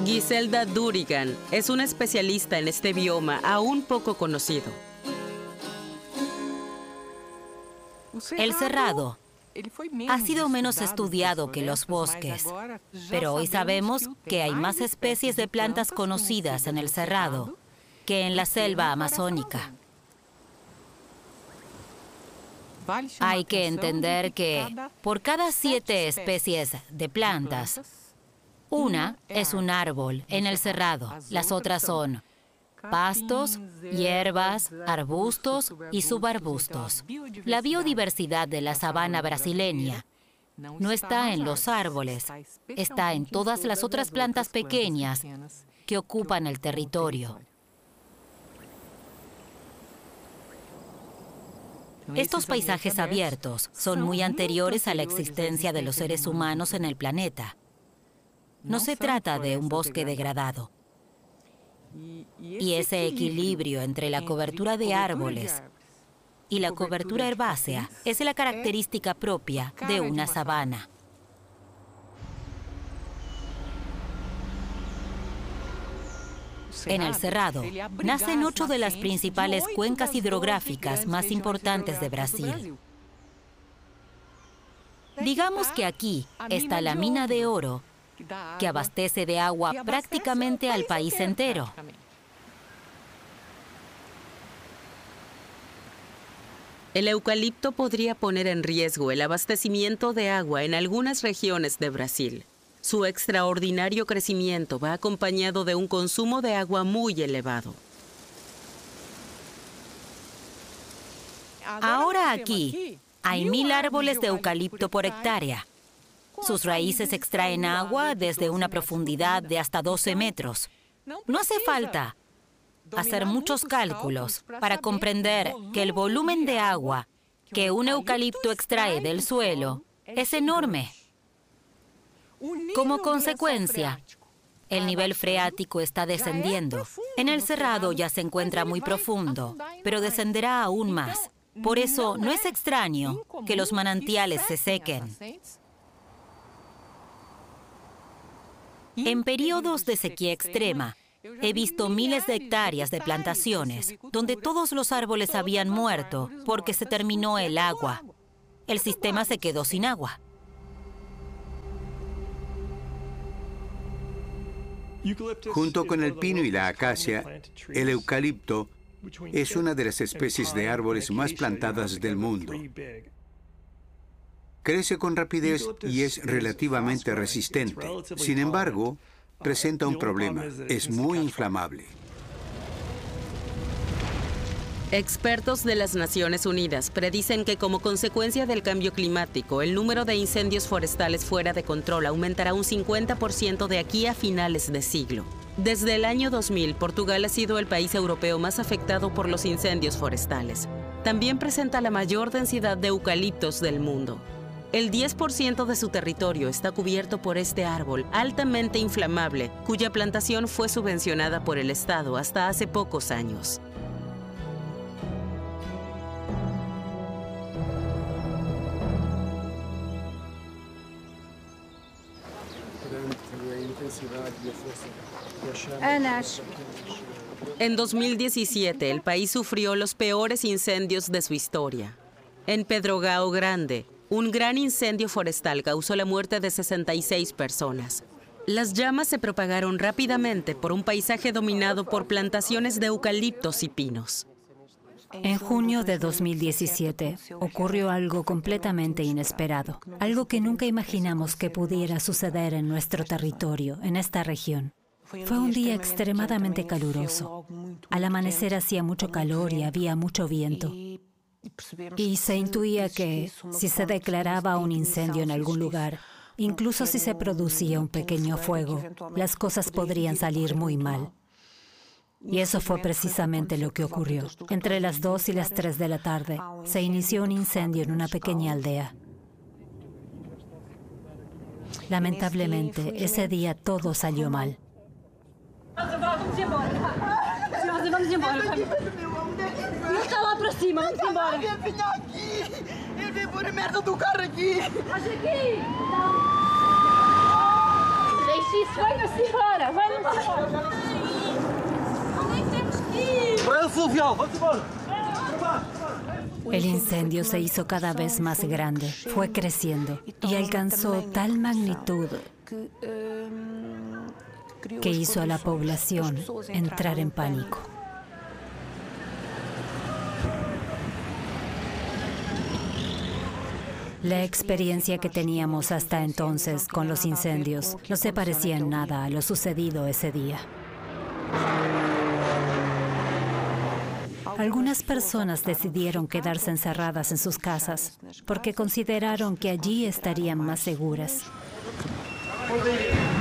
Giselda Durigan es una especialista en este bioma aún poco conocido. El cerrado ha sido menos estudiado que los bosques, pero hoy sabemos que hay más especies de plantas conocidas en el cerrado que en la selva amazónica. Hay que entender que por cada 7 especies de plantas, una es un árbol en el cerrado. Las otras son pastos, hierbas, arbustos y subarbustos. La biodiversidad de la sabana brasileña no está en los árboles, está en todas las otras plantas pequeñas que ocupan el territorio. Estos paisajes abiertos son muy anteriores a la existencia de los seres humanos en el planeta. No se trata de un bosque degradado. Y ese equilibrio entre la cobertura de árboles y la cobertura herbácea es la característica propia de una sabana. En el Cerrado nacen 8 de las principales cuencas hidrográficas más importantes de Brasil. Digamos que aquí está la mina de oro, que abastece de agua prácticamente al país entero. El eucalipto podría poner en riesgo el abastecimiento de agua en algunas regiones de Brasil. Su extraordinario crecimiento va acompañado de un consumo de agua muy elevado. Ahora aquí hay 1000 árboles de eucalipto por hectárea. Sus raíces extraen agua desde una profundidad de hasta 12 metros. No hace falta hacer muchos cálculos para comprender que el volumen de agua que un eucalipto extrae del suelo es enorme. Como consecuencia, el nivel freático está descendiendo. En el Cerrado ya se encuentra muy profundo, pero descenderá aún más. Por eso no es extraño que los manantiales se sequen. En periodos de sequía extrema, he visto miles de hectáreas de plantaciones donde todos los árboles habían muerto porque se terminó el agua. El sistema se quedó sin agua. Junto con el pino y la acacia, el eucalipto es una de las especies de árboles más plantadas del mundo. Crece con rapidez y es relativamente resistente. Sin embargo, presenta un problema. Es muy inflamable. Expertos de las Naciones Unidas predicen que como consecuencia del cambio climático, el número de incendios forestales fuera de control aumentará un 50% de aquí a finales de siglo. Desde el año 2000, Portugal ha sido el país europeo más afectado por los incendios forestales. También presenta la mayor densidad de eucaliptos del mundo. El 10% de su territorio está cubierto por este árbol altamente inflamable, cuya plantación fue subvencionada por el Estado hasta hace pocos años. En 2017, el país sufrió los peores incendios de su historia. En Pedrogao Grande, un gran incendio forestal causó la muerte de 66 personas. Las llamas se propagaron rápidamente por un paisaje dominado por plantaciones de eucaliptos y pinos. En junio de 2017 ocurrió algo completamente inesperado, algo que nunca imaginamos que pudiera suceder en nuestro territorio, en esta región. Fue un día extremadamente caluroso. Al amanecer hacía mucho calor y había mucho viento. Y se intuía que si se declaraba un incendio en algún lugar, incluso si se producía un pequeño fuego, las cosas podrían salir muy mal. Y eso fue precisamente lo que ocurrió. Entre las 2 y las 3 de la tarde, se inició un incendio en una pequeña aldea. Lamentablemente, ese día todo salió mal. Vamos embora. Vamos embora. Ele está lá para cima, vamos embora. Ele veio aqui. Ele veio pôr a merda do carro aqui. Acha aqui. isso, vai-nos embora, vai-nos embora. Onde é que temos que ir? Para el fluvial, vamos embora. El incendio se hizo cada vez más grande, fue creciendo y alcanzó tal magnitud que hizo a la población entrar en pánico. La experiencia que teníamos hasta entonces con los incendios no se parecía en nada a lo sucedido ese día. Algunas personas decidieron quedarse encerradas en sus casas porque consideraron que allí estarían más seguras.